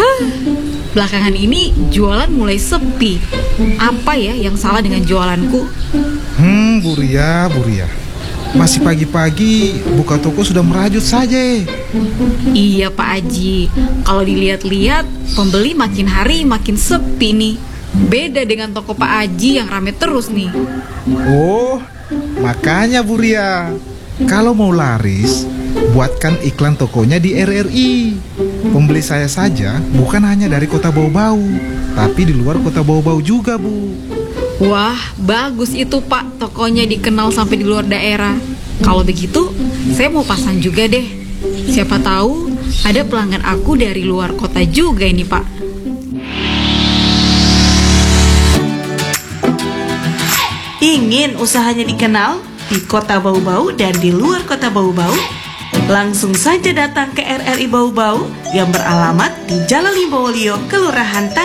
Belakangan ini jualan mulai sepi. Apa ya yang salah dengan jualanku? Bu Ria. Masih pagi-pagi buka toko sudah merajut saja. Iya Pak Haji, kalau dilihat-lihat pembeli makin hari makin sepi nih. Beda dengan toko Pak Haji yang rame terus nih. Oh, makanya Bu Ria, kalau mau laris, buatkan iklan tokonya di RRI. Pembeli saya saja bukan hanya dari kota Bau-Bau, tapi di luar kota Bau-Bau juga, Bu. Wah, bagus itu Pak, tokonya dikenal sampai di luar daerah. Kalau begitu, saya mau pasang juga deh. Siapa tahu ada pelanggan aku dari luar kota juga ini Pak. Ingin usahanya dikenal di kota Bau-Bau dan di luar kota Bau-Bau? Langsung saja datang ke RRI Bau-Bau yang beralamat di Jalan Limbowolio, Kelurahan Tanjung